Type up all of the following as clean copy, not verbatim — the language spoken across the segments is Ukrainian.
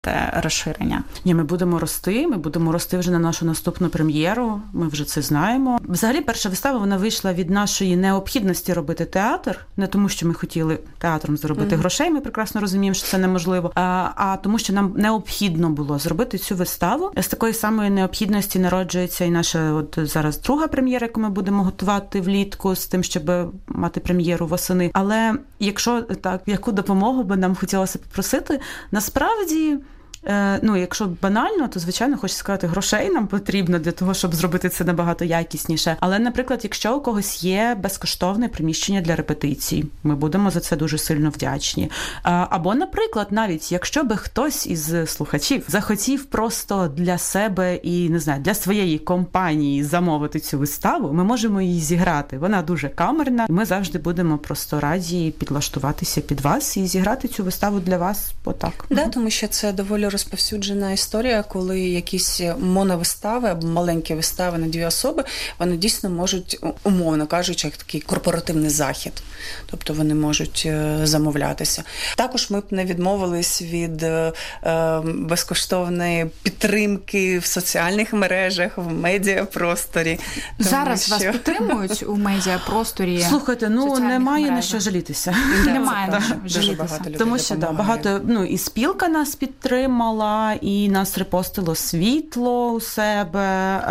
розширення? Ні, ми будемо рости вже на нашу наступну прем'єру, ми вже це знаємо. Взагалі, перша вистава, вона вийшла від нашої необхідності робити театр, не тому, що ми хотіли театром заробити грошей, ми прекрасно розуміємо, що це неможливо, а тому, що нам необхідно було зробити цю виставу. З такої самої необхідності народжується і наша от зараз друга прем'єра, яку ми будемо готувати влітку, з тим, щоб мати прем'єру восени. Але якщо так, яку допомогу би нам хотілося попросити, насправді, якщо банально, то, звичайно, хочу сказати, грошей нам потрібно для того, щоб зробити це набагато якісніше. Але, наприклад, якщо у когось є безкоштовне приміщення для репетицій, ми будемо за це дуже сильно вдячні. Або, наприклад, навіть якщо би хтось із слухачів захотів просто для себе і, не знаю, для своєї компанії замовити цю виставу, ми можемо її зіграти. Вона дуже камерна, і ми завжди будемо просто раді підлаштуватися під вас і зіграти цю виставу для вас отак. Да, тому що це доволі розповсюджена історія, коли якісь моновистави або маленькі вистави на 2 особи, вони дійсно можуть, умовно кажучи, як такий корпоративний захід. Тобто вони можуть замовлятися. Також ми б не відмовились від безкоштовної підтримки в соціальних мережах, в медіапросторі. Зараз вас підтримують у медіапросторі? Слухайте, немає на що жалітися. Немає на що жалітися. Тому що багато, і спілка нас підтримала, і нас репостило Світло у себе,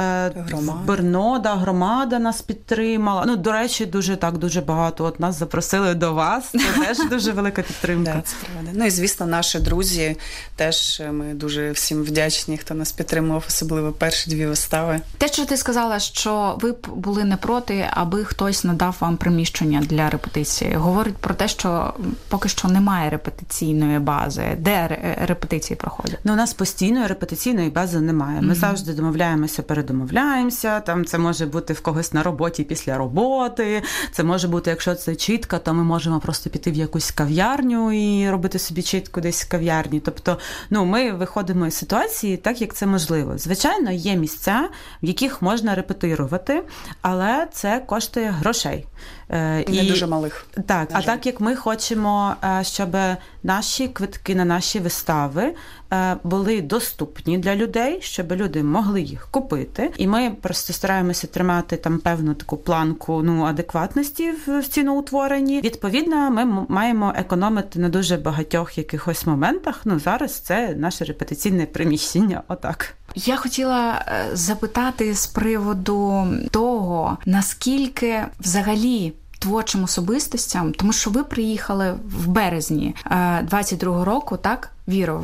громада нас підтримала. До речі, дуже багато. От нас запросили до вас, це теж дуже велика підтримка. Да, це правда. І, звісно, наші друзі теж, ми дуже всім вдячні, хто нас підтримував, особливо перші 2 вистави. Те, що ти сказала, що ви б були не проти, аби хтось надав вам приміщення для репетиції, говорить про те, що поки що немає репетиційної бази. Де репетиції проходять? У нас постійної репетиційної бази немає. Ми завжди передомовляємося. Там це може бути в когось на роботі після роботи. Це може бути, якщо це читка, то ми можемо просто піти в якусь кав'ярню і робити собі читку десь в кав'ярні. Тобто, ми виходимо із ситуації так, як це можливо. Звичайно, є місця, в яких можна репетирувати, але це коштує грошей. Не дуже малих. Так, а так як ми хочемо, щоб наші квитки на наші вистави були доступні для людей, щоб люди могли їх купити. І ми просто стараємося тримати там певну таку планку адекватності в ціноутворенні. Відповідно, ми маємо економити на дуже багатьох якихось моментах. Зараз це наше репетиційне приміщення. Отак. Я хотіла запитати з приводу того, наскільки взагалі творчим особистостям, тому що ви приїхали в березні 22-го року, так? Віро,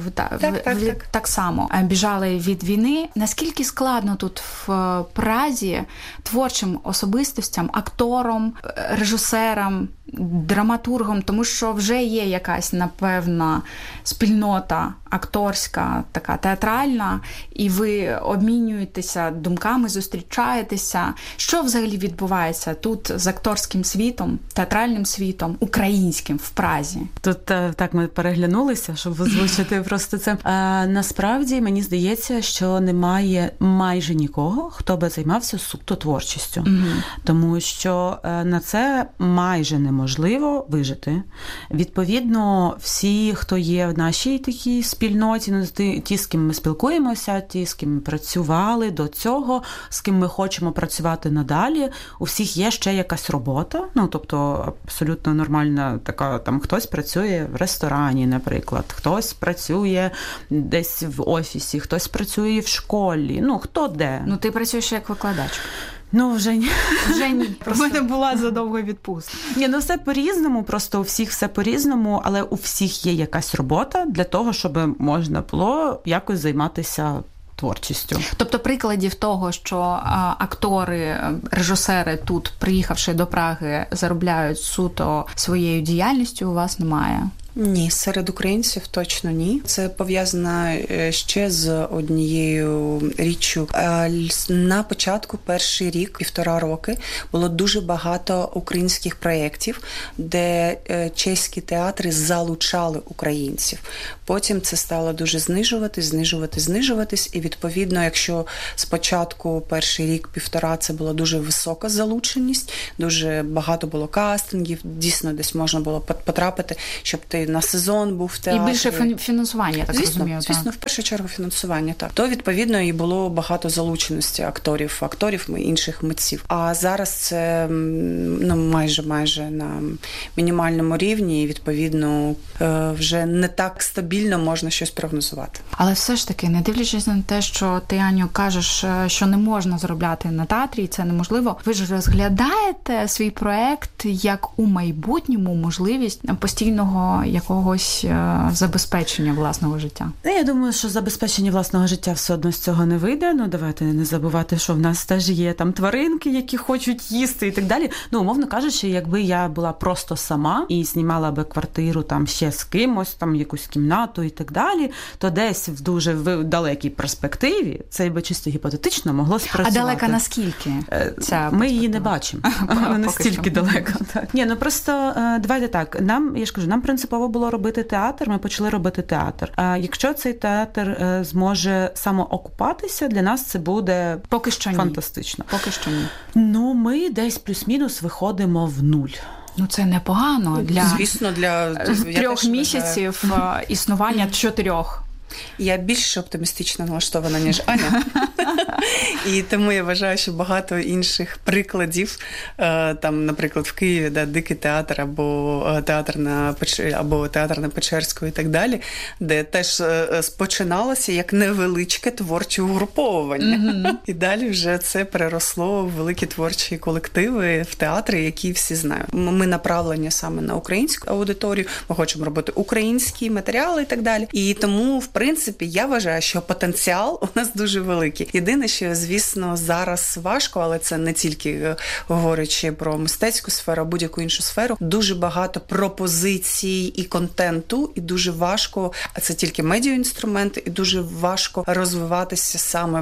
так само біжали від війни. Наскільки складно тут в Празі творчим особистостям, акторам, режисерам, драматургам, тому що вже є якась, напевно, спільнота акторська, така театральна, і ви обмінюєтеся думками, зустрічаєтеся. Що взагалі відбувається тут з акторським світом, театральним світом, українським в Празі? Тут так ми переглянулися, щоб озвучити просто це. Насправді, мені здається, що немає майже нікого, хто би займався суто творчістю. Тому що на це майже неможливо вижити. Відповідно, всі, хто є в нашій такій спільноті, ті, з ким ми спілкуємося, ті, з ким ми працювали до цього, з ким ми хочемо працювати надалі, у всіх є ще якась робота, тобто абсолютно нормальна така, там хтось працює в ресторані, наприклад, хтось працює десь в офісі, хтось працює в школі, хто де. Ти працюєш як викладач. Вже ні. Вже ні. У мене була задовга відпустка. Все по-різному, просто у всіх все по-різному, але у всіх є якась робота для того, щоб можна було якось займатися творчістю. Тобто прикладів того, що актори, режисери тут, приїхавши до Праги, заробляють суто своєю діяльністю, у вас немає? Ні, серед українців точно ні. Це пов'язано ще з однією річчю. На початку, перший рік, 1,5 роки, було дуже багато українських проєктів, де чеські театри залучали українців. Потім це стало дуже знижуватись, і відповідно, якщо спочатку перший рік, 1,5, це була дуже висока залученість, дуже багато було кастингів, дійсно десь можна було потрапити, щоб ти більший на сезон був в театрі. І більше фінансування, я так розумію. Звісно, в першу чергу фінансування, так. То, відповідно, і було багато залученості акторів і інших митців. А зараз це майже на мінімальному рівні, і, відповідно, вже не так стабільно можна щось прогнозувати. Але все ж таки, не дивлячись на те, що ти, Аню, кажеш, що не можна заробляти на театрі, і це неможливо, ви ж розглядаєте свій проект як у майбутньому можливість постійного якогось забезпечення власного життя? Я думаю, що забезпечення власного життя все одно з цього не вийде. Давайте не забувати, що в нас теж є там тваринки, які хочуть їсти і так далі. Умовно кажучи, якби я була просто сама і знімала би квартиру там ще з кимось, там якусь кімнату і так далі, то десь в дуже далекій перспективі це би чисто гіпотетично могло спрацювати. А далека наскільки? Ми її не бачимо. Вона настільки далека. Так. Просто давайте так. Нам принципово було робити театр, ми почали робити театр. А якщо цей театр зможе самоокупатися, для нас це буде поки що фантастично. Поки що ні. Ми десь плюс-мінус виходимо в нуль. Це непогано для 3 місяців існування 4. Я більш оптимістично налаштована, ніж Аня. І тому я вважаю, що багато інших прикладів, там, наприклад, в Києві, Дикий театр, або театр на Печерську і так далі, де теж спочиналося як невеличке творче угруповування. Mm-hmm. І далі вже це переросло в великі творчі колективи в театрі, які всі знають. Ми направлені саме на українську аудиторію, ми хочемо робити українські матеріали і так далі. І тому, в принципі, я вважаю, що потенціал у нас дуже великий. Єдине, що, звісно, зараз важко, але це не тільки говорячи про мистецьку сферу, а будь-яку іншу сферу. Дуже багато пропозицій і контенту, і дуже важко, а це тільки медіаінструменти, і дуже важко розвиватися саме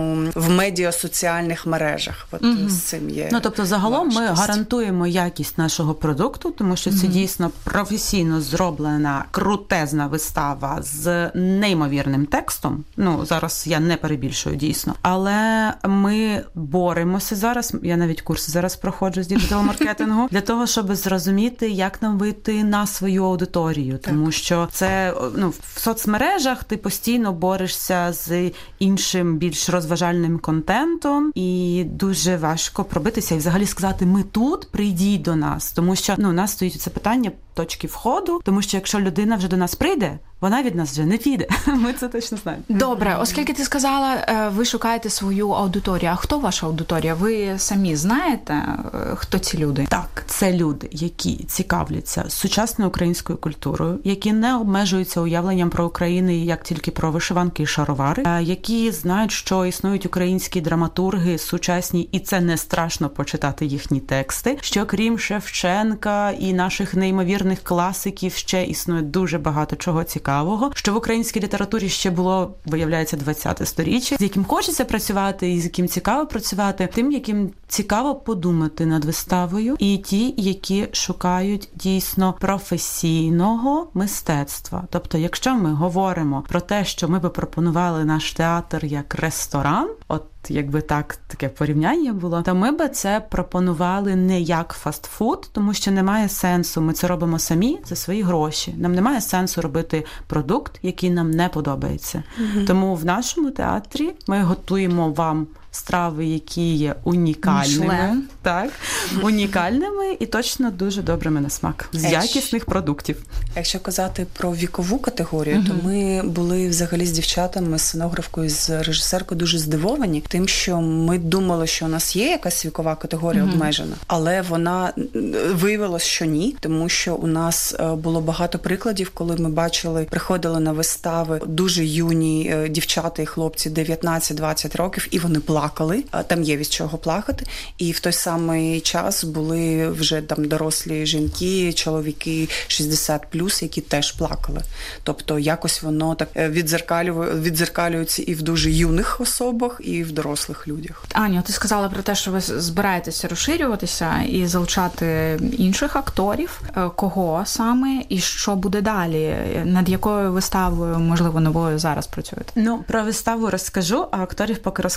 в медіасоціальних мережах. З цим є. Тобто, загалом ми гарантуємо якість нашого продукту, тому що це дійсно професійно зроблена, крутезна вистава з неймовірним текстом. Зараз я не перебільшую дійсно. Але ми боремося зараз, я навіть курси зараз проходжу з діджитал-маркетингу, для того, щоб зрозуміти, як нам вийти на свою аудиторію. Так. Тому що це, в соцмережах ти постійно борешся з іншим, більш розважальним контентом, і дуже важко пробитися і взагалі сказати, ми тут, прийдіть до нас. Тому що, у нас стоїть це питання точки входу, тому що якщо людина вже до нас прийде, вона від нас вже не піде. Ми це точно знаємо. Добре, оскільки ти сказала, ви шукаєте свою аудиторію. А хто ваша аудиторія? Ви самі знаєте, хто ці люди? Так, це люди, які цікавляться сучасною українською культурою, які не обмежуються уявленням про Україну як тільки про вишиванки і шаровари, які знають, що існують українські драматурги сучасні, і це не страшно почитати їхні тексти, що крім Шевченка і наших неймовірних класиків ще існує дуже багато чого цікавого, що в українській літературі ще було, виявляється, 20-те сторіччя, з яким хочеться працювати і з яким цікаво працювати, тим, яким цікаво подумати над виставою, і ті, які шукають дійсно професійного мистецтва. Тобто, якщо ми говоримо про те, що ми би пропонували наш театр як ресторан, якби таке порівняння було, то ми би це пропонували не як фастфуд, тому що немає сенсу. Ми це робимо самі за свої гроші. Нам немає сенсу робити продукт, який нам не подобається. Mm-hmm. Тому в нашому театрі ми готуємо вам страви, які є унікальними. Так, унікальними і точно дуже добрими на смак. З якісних продуктів. Якщо казати про вікову категорію, то ми були взагалі з дівчатами, з сценографкою, з режисеркою дуже здивовані тим, що ми думали, що у нас є якась вікова категорія обмежена, але вона виявилось, що ні, тому що у нас було багато прикладів, коли ми приходили на вистави дуже юні дівчата і хлопці 19-20 років, і вони плакали. Там є від чого плакати. І в той самий час були вже там дорослі жінки, чоловіки 60+, які теж плакали. Тобто якось воно так відзеркалюється і в дуже юних особах, і в дорослих людях. Аню, ти сказала про те, що ви збираєтеся розширюватися і залучати інших акторів. Кого саме і що буде далі? Над якою виставою, можливо, новою зараз працюєте? Про виставу розкажу, а акторів поки розкривати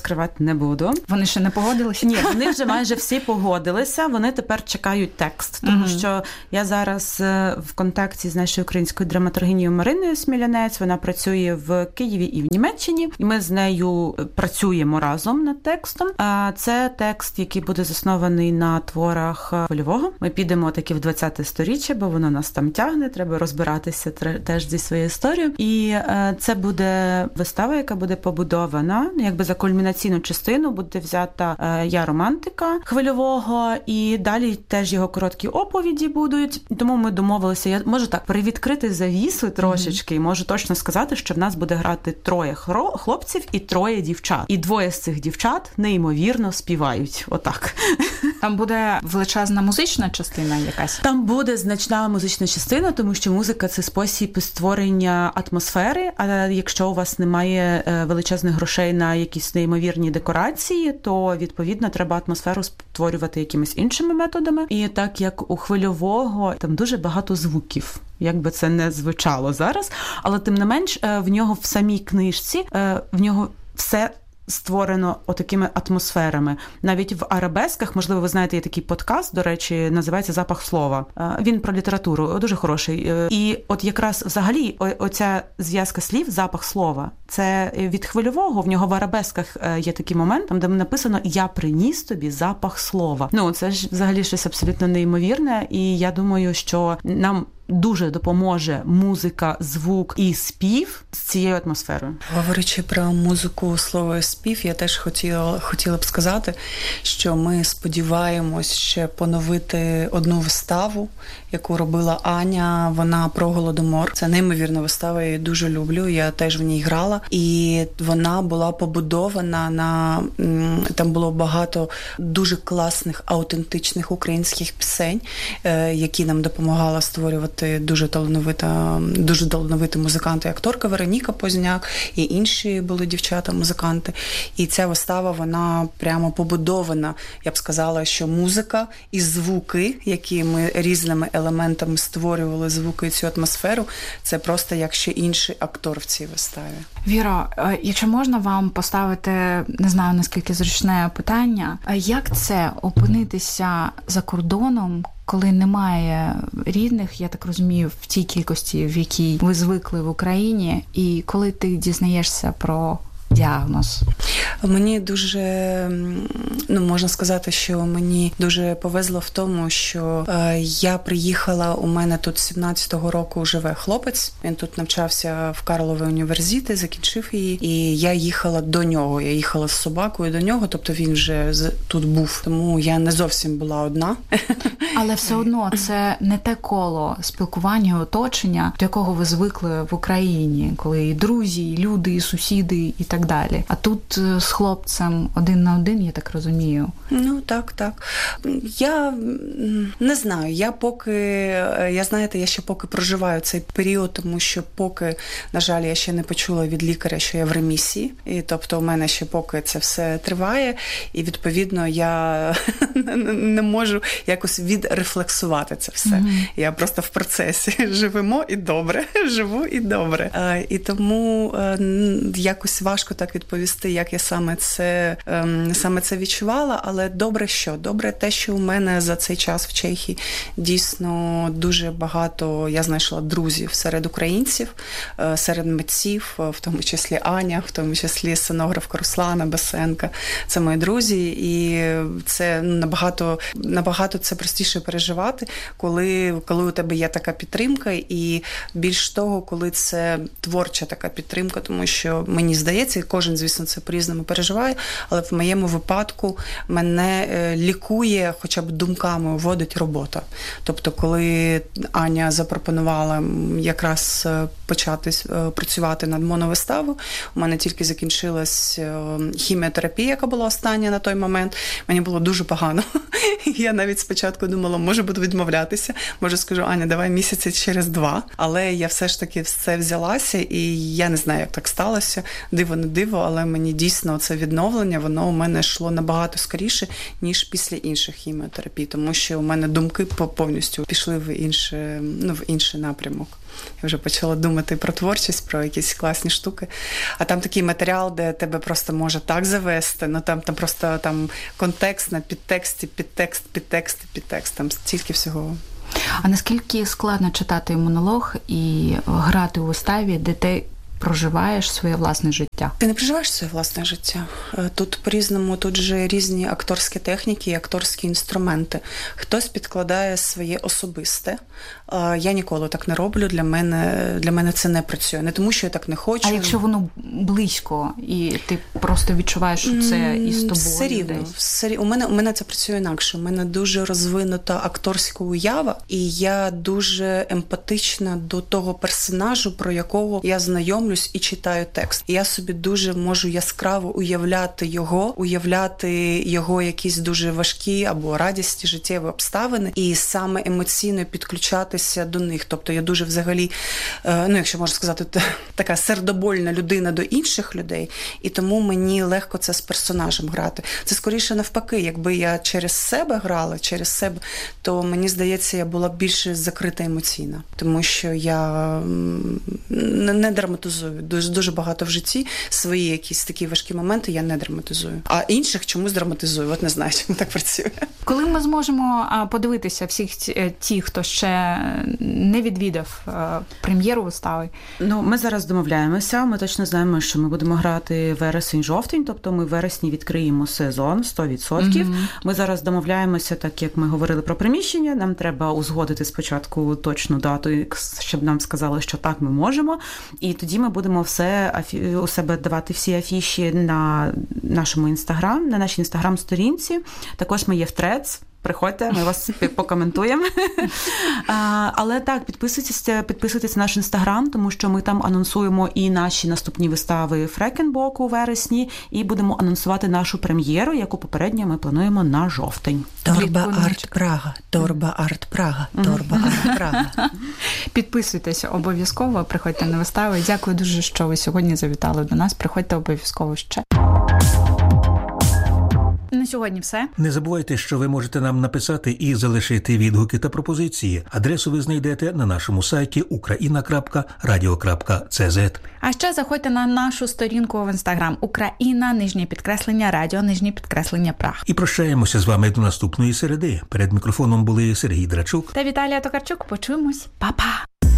не буду. Вони ще не погодилися? Ні, вони вже майже всі погодилися, вони тепер чекають текст, тому що я зараз в контакті з нашою українською драматургинею Мариною Смілянець, вона працює в Києві і в Німеччині, і ми з нею працюємо разом над текстом. Це текст, який буде заснований на творах Хвильового. Ми підемо таки в 20-те сторіччя, бо воно нас там тягне, треба розбиратися теж зі своєю історією. І це буде вистава, яка буде побудована, якби за кульмінаційну частину буде взята «Я романтика» Хвильового, і далі теж його короткі оповіді будуть. Тому ми домовилися, я можу так привідкрити завісу трошечки, і можу точно сказати, що в нас буде грати 3 хлопців і 3 дівчат. І 2 з цих дівчат неймовірно співають. Отак. Там буде величезна музична частина якась? Там буде значна музична частина, тому що музика – це спосіб створення атмосфери, а якщо у вас немає величезних грошей на якісь неймовірні декорації, то, відповідно, треба атмосферу створювати якимись іншими методами. І так як у Хвильового там дуже багато звуків, як би це не звучало зараз, але тим не менш в нього в самій книжці, в нього все створено отакими атмосферами. Навіть в арабесках, можливо, ви знаєте, є такий подкаст, до речі, називається «Запах слова». Він про літературу, дуже хороший. І от якраз взагалі оця зв'язка слів «запах слова» – це від Хвильового, в нього в арабесках є такий момент, там, де написано «Я приніс тобі запах слова». Ну, це ж взагалі щось абсолютно неймовірне, і я думаю, що нам дуже допоможе музика, звук і спів з цією атмосферою. Говорячи про музику, слово і спів, я теж хотіла б сказати, що ми сподіваємось ще поновити одну виставу, яку робила Аня, вона про Голодомор. Це неймовірна вистава, я її дуже люблю, я теж в ній грала. І вона була побудована на... Там було багато дуже класних, аутентичних українських пісень, які нам допомагала створювати дуже талановита музиканти і акторка Вероніка Позняк, і інші були дівчата-музиканти. І ця вистава, вона прямо побудована, я б сказала, що музика і звуки, які ми різними елементами створювали, звуки і цю атмосферу, це просто як ще інший актор в цій виставі. Віро, якщо можна вам поставити, не знаю, наскільки зручне питання, як це опинитися за кордоном, коли немає рідних, я так розумію, в тій кількості, в якій ви звикли в Україні, і коли ти дізнаєшся про діагноз? Мені дуже, можна сказати, що мені дуже повезло в тому, що я приїхала, у мене тут 17-го року живе хлопець, він тут навчався в Карловій університеті, закінчив її, і я їхала до нього, я їхала з собакою до нього, тобто він вже тут був, тому я не зовсім була одна. Але все одно це не те коло спілкування, оточення, до якого ви звикли в Україні, коли і друзі, і люди, і сусіди, і так далі. А тут з хлопцем 1 на 1, я так розумію. Ну, так. Я не знаю, я ще поки проживаю цей період, тому що поки, на жаль, я ще не почула від лікаря, що я в ремісії. І, тобто, у мене ще поки це все триває, і, відповідно, я не можу якось відрефлексувати це все. Mm-hmm. Я просто в процесі. Живемо і добре. Живу і добре. І тому якось важко так відповісти, як я саме це відчувала, але добре те, що у мене за цей час в Чехії дійсно дуже багато я знайшла друзів серед українців, серед митців, в тому числі Аня, в тому числі сценографка Руслана Басенка. Це мої друзі, і це набагато це простіше переживати, коли у тебе є така підтримка, і більш того, коли це творча така підтримка, тому що мені здається, і кожен, звісно, це по-різному переживає, але в моєму випадку мене лікує, хоча б думками вводить робота. Тобто, коли Аня запропонувала якраз почати працювати над моновиставою, у мене тільки закінчилась хіміотерапія, яка була остання на той момент, мені було дуже погано. Я навіть спочатку думала, може буду відмовлятися, може скажу, Аня, давай місяці через 2, але я все ж таки все взялася, і я не знаю, як так сталося, диво не диво, але мені дійсно це відновлення, воно у мене йшло набагато скоріше, ніж після інших хіміотерапій, тому що у мене думки повністю пішли в інший напрямок. Я вже почала думати про творчість, про якісь класні штуки. А там такий матеріал, де тебе просто може так завести, ну там просто там контекст на підтексті, підтекст, там стільки всього. А наскільки складно читати монолог і грати у виставі, де ти проживаєш своє власне життя? Ти не проживаєш своє власне життя. Тут по-різному, тут же різні акторські техніки і акторські інструменти. Хтось підкладає своє особисте. Я ніколи так не роблю, для мене це не працює. Не тому, що я так не хочу. А якщо воно близько, і ти просто відчуваєш, що це із тобою? Все рівно. У мене це працює інакше. У мене дуже розвинута акторська уява, і я дуже емпатична до того персонажу, про якого я знайомлюсь і читаю текст. І я собі дуже можу яскраво уявляти його якісь дуже важкі або радісні життєві обставини, і саме емоційно підключатися до них. Тобто я дуже взагалі, якщо можна сказати, така сердобольна людина до інших людей, і тому мені легко це з персонажем грати. Це скоріше навпаки, якби я через себе грала, то мені здається, я була більше закрита емоційно, тому що я не драматизую. Дуже багато в житті свої якісь такі важкі моменти я не драматизую. А інших чомусь драматизую. От не знаю, чому так працює. Коли ми зможемо подивитися всіх ті, хто ще не відвідав прем'єру вистави? Ми зараз домовляємося. Ми точно знаємо, що ми будемо грати вересень-жовтень, тобто ми в вересні відкриємо сезон 100%. Ми зараз домовляємося, так як ми говорили про приміщення, нам треба узгодити спочатку точну дату, щоб нам сказали, що так, ми можемо. І тоді ми будемо все у себе давати всі афіші на нашому Інстаграм, на нашій Інстаграм-сторінці. Також ми є в Threads. Приходьте, ми вас покоментуємо. Але так, підписуйтесь на наш Інстаграм, тому що ми там анонсуємо і наші наступні вистави Фрекенбок у вересні, і будемо анонсувати нашу прем'єру, яку попередньо ми плануємо на жовтень. Торба Арт Прага. Підписуйтесь обов'язково, приходьте на виставу. Дякую дуже, що ви сьогодні завітали до нас. Приходьте обов'язково ще. На сьогодні все. Не забувайте, що ви можете нам написати і залишити відгуки та пропозиції. Адресу ви знайдете на нашому сайті ukraina.radio.cz. А ще заходьте на нашу сторінку в Інстаграм Україна_радіо_Праг. І прощаємося з вами до наступної середи. Перед мікрофоном були Сергій Драчук та Віталія Токарчук. Почуємось. Па-па!